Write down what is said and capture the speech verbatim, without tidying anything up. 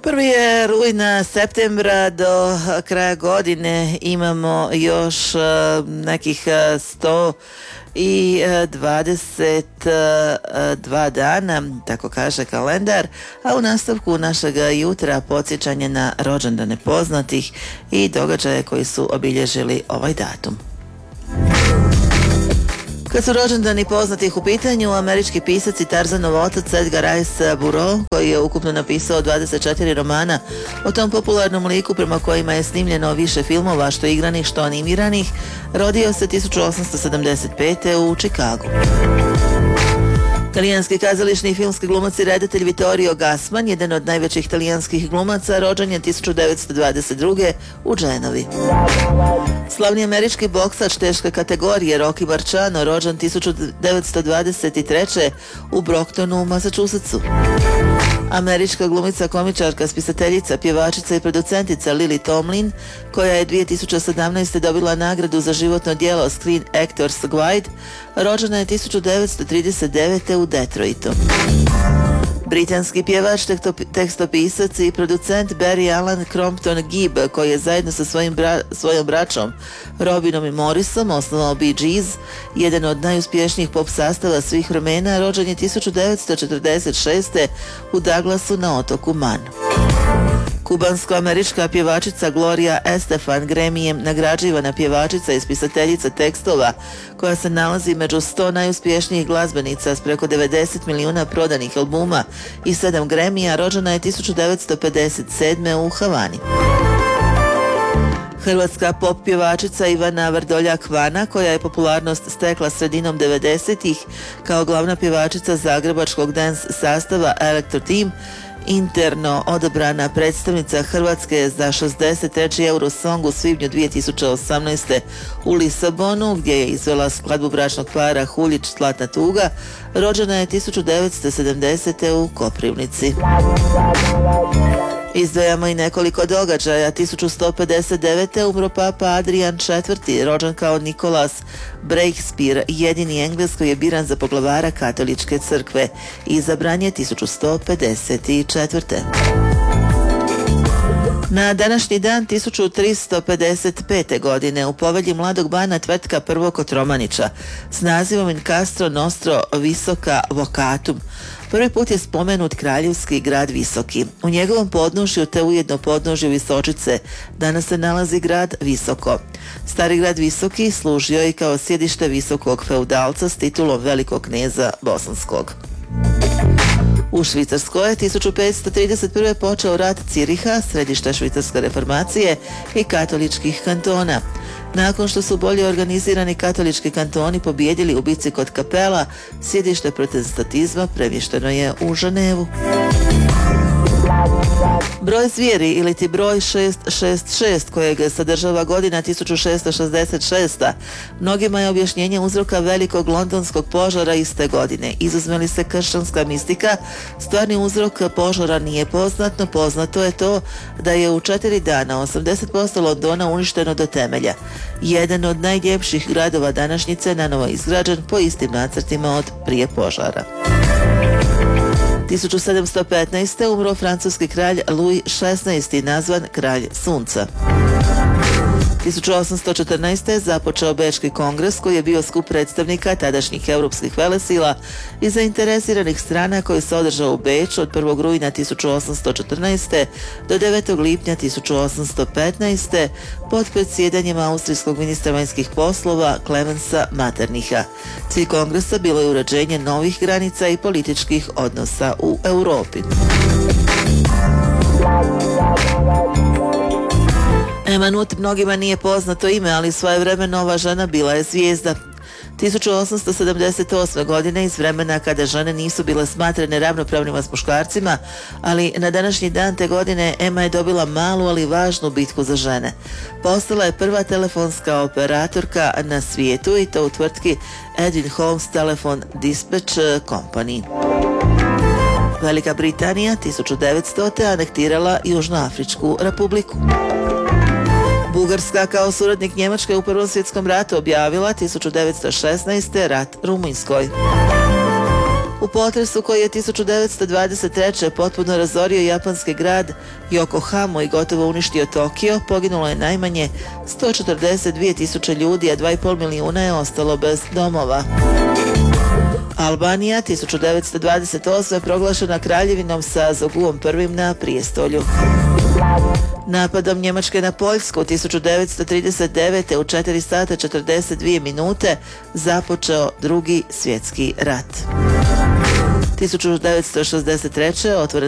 Prvi je rujna, septembra do kraja godine imamo još uh, nekih uh, sto i dvadeset dva dana, tako kaže kalendar, a u nastavku našeg jutra podsjećanje na rođendane poznatih i događaje koji su obilježili ovaj datum. Kad su rođendani poznatih u pitanju, američki pisac i Tarzanov otac Edgar Rice Burroughs, koji je ukupno napisao dvadeset četiri romana o tom popularnom liku prema kojima je snimljeno više filmova, što igranih, što animiranih, rodio se tisuću osamsto sedamdeset pete. u Čikagu. Talijanski kazališni i filmski glumac i redatelj Vittorio Gassman, jedan od najvećih talijanskih glumaca, rođen je tisuću devetsto dvadeset druge. u Genovi. Slavni američki boksač teške kategorije Rocky Marciano, rođen tisuću devetsto dvadeset treće. u Brocktonu, Massachusettsu. Američka glumica, komičarka, spisateljica, pjevačica i producentica Lily Tomlin, koja je dvije tisuće sedamnaeste. dobila nagradu za životno djelo Screen Actors Guild, rođena je tisuću devetsto trideset devete. u Detroitu. Britanski pjevač, tekstopisac i producent Barry Allen Crompton Gibb, koji je zajedno sa svojim bra- svojom braćom Robinom i Morrisom osnovao Bee Gees, jedan od najuspješnijih pop sastava svih vremena, rođen je tisuću devetsto četrdeset šeste. u Douglasu na otoku Man. Kubansko-američka pjevačica Gloria Estefan, Grammy-em nagrađivana pjevačica i spisateljica tekstova, koja se nalazi među sto najuspješnijih glazbenica s preko devedeset milijuna prodanih albuma i sedam Grammy-a, rođena je tisuću devetsto pedeset sedme. u Havani. Hrvatska pop pjevačica Ivana Vrdoljak-Vana, koja je popularnost stekla sredinom devedesetih kao glavna pjevačica zagrebačkog dance sastava Electro Team, interno odabrana predstavnica Hrvatske za šezdeset treći Eurosong u svibnju dvije tisuće osamnaeste. u Lisabonu, gdje je izvela skladbu bračnog para Huljić Zlatna tuga, rođena je tisuću devetsto sedamdesete. u Koprivnici. Izdvajamo i nekoliko događaja. tisuću sto pedeset devete. umro papa Adrian četvrti, rođen kao Nikolas Breakspere, jedini Engles koji je biran za poglavara katoličke crkve. Izabran je tisuću sto pedeset četvrte. Na današnji dan tisuću tristo pedeset pete. godine u povelji mladog bana tvrtka Prvo Kotromanića s nazivom In Castro Nostro Visoka Vocatum prvi put je spomenut kraljevski grad Visoki. U njegovom podnožju, te ujedno podnožju Visočice, danas se nalazi grad Visoko. Stari grad Visoki služio je kao sjedište visokog feudalca s titulom velikog kneza bosanskog. U Švicarskoj je tisuću petsto trideset prve. počeo rat Ciriha, središta švicarske reformacije i katoličkih kantona. Nakon što su bolje organizirani katolički kantoni pobijedili u bici kod Kapela, sjedište protestantizma premješteno je u Ženevu. Broj zvijeri ili ti broj šest šest šest, kojeg sadržava godina tisuću šesto šezdeset šesta. mnogima je objašnjenje uzroka velikog londonskog požara iste godine. Izuzme li se kršćanska mistika, stvarni uzrok požara nije poznat, no poznato je to da je u četiri dana osamdeset posto Londona uništeno do temelja. Jedan od najljepših gradova današnjice nanovo izgrađen po istim nacrtima od prije požara. tisuću sedamsto petnaeste. umro francuski kralj Louis šesnaesti, nazvan kralj sunca. tisuću osamsto četrnaeste. započeo Bečki kongres, koji je bio skup predstavnika tadašnjih europskih velesila i zainteresiranih strana, koji se održao u Beču od prvog rujna tisuću osamsto četrnaeste. do devetog lipnja tisuću osamsto petnaeste. pod predsjedanjem austrijskog ministra vanjskih poslova Klemensa Metternicha. Cilj kongresa bilo je uređenje novih granica i političkih odnosa u Europi. Emma Nuth mnogima nije poznato ime, ali svojevremeno ova žena bila je zvijezda. tisuću osamsto sedamdeset osme. godine, iz vremena kada žene nisu bile smatrane ravnopravnima s muškarcima, ali na današnji dan te godine Emma je dobila malu, ali važnu bitku za žene. Postala je prva telefonska operatorka na svijetu, i to u tvrtki Edwin Holmes Telephone Dispatch Company. Velika Britanija tisuću devetstote. anektirala Južnoafričku republiku. Bugarska kao suradnik Njemačke u Prvom svjetskom ratu objavila tisuću devetsto šesnaeste. rat Rumunjskoj. U potresu koji je tisuću devetsto dvadeset treće. potpuno razorio japanski grad Yokohamu i gotovo uništio Tokio, poginulo je najmanje sto četrdeset dvije tisuće ljudi, a dva i pol milijuna je ostalo bez domova. Albanija tisuću devetsto dvadeset osme. proglašena kraljevinom sa Zoguom prvim na prijestolju. Napadom Njemačke na Poljsku tisuću devetsto trideset devete. u četiri sata četrdeset dvije minute započeo Drugi svjetski rat. tisuću devetsto šezdeset treće. otvoren